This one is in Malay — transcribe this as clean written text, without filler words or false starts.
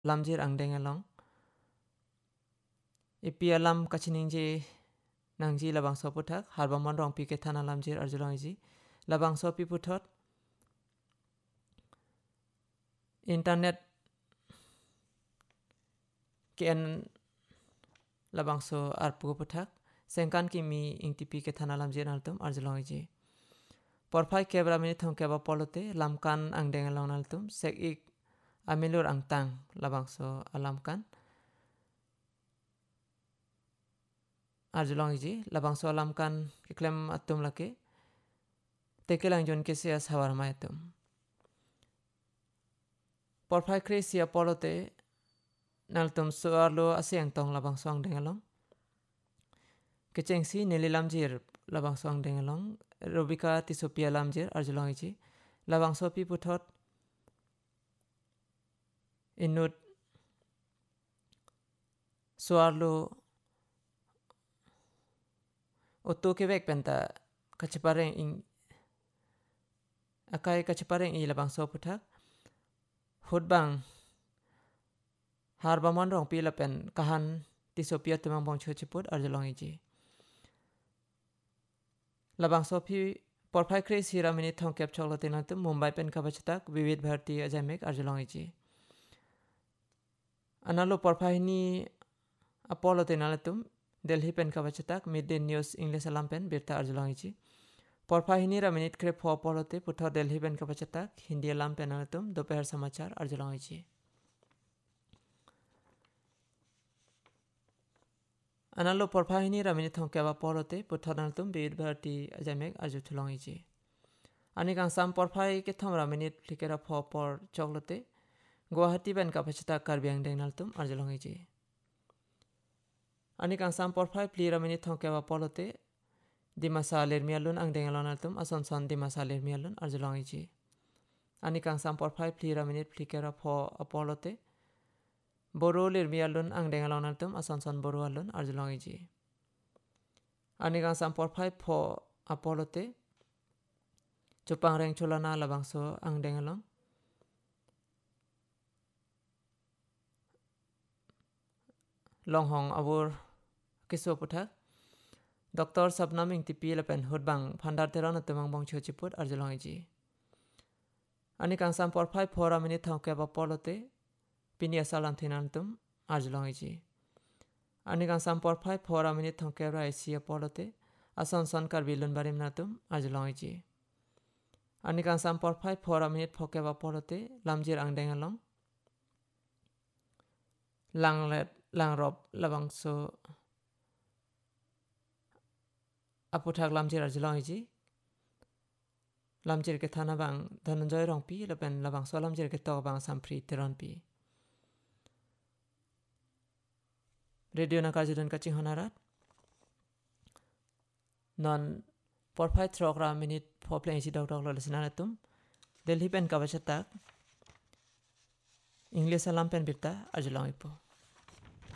lamjir ang dengalong ipi alam kachining je nangji labang so puthak harbamon rong pi ke thana lamjir arjulong ji labang so pi puthot internet kien labang so arpu puthak sengkan kimi ingti pi ke thana lamjir altum arjulong ji porphai kebra mini thong keba polote lamkan ang dengalong altum sek ik amilur ang tang labang so alamkan arjulong ji labang so alamkan kiklem atum lake tekelang jon ke sia sawar mai tum porphai kresia polote naltum so arlo asyang tong labang so ang dengalong kechengsi neli lamjir labang so ang dengalong robika tisopia lamjir arjulong ji labang so pi puthot inut suarlo oto kebek penta kacepareng ing akai kacepareng i labang so puthak hutbang harbamon rong pi lapen kahan tisopia tumang bong chiput arjulong ji labang so pi porphai kre sira mini thong kep choklo tenatum mumbai pen kabachatak vivid bharti ajamek arjulong ji analo porphai ni apollo tenalatum delhi pen kabachatak midday news english alam pen birta arjulong ji porphai ni ra minute kre pho polote putho delhi pen kabachatak hindi alam pen alatum dophar samachar arjulong ji analo porphai ni ra minute thong keba polote putho nalatum vivid bharti ajamek arjuthulong ji anikang sam porphai ke thom ra minute flikera pho por choklote Guwahati pen kabachatak karbiang deng naltum arjulong ji anikang sam porphai pli ra minute thong keba polote dimasa lermialun ang dengalon altum asonson dimasa lermialun arjulong ji anikang sam porphai pli ra minute flikera pho apolote boro lermialun ang dengalon altum asonson boro alun arjulong ji anikang sam porphai pho apolote chupang reng chulana labangso ang dengalong longhong abur kiso puthak Dr. Sabnam ing tipi lapen hutbang phandar teron atumang bong chiput arjulong ji anikang sam porphai phora minute thong keba polote pini asalam thinantum arjulong ji anikang sam porphai phora minute thong keba asia polote asonson karbilun barim natum arjulong ji anikang sam porphai phora minute phokeba polote lamjir ang dengalong langlet langrop labangso aputhak lamjir arjulong ji lamjir ke thana bang dhananjoy rong pi lapen labang so lamjir ke tok bang sampri teron pi radio nakarjudun kaching honarat non porphai throk ra minute pho play si dok dok lo lesnanatum delhi pen kabachatak english alam pen birta arjulong ipo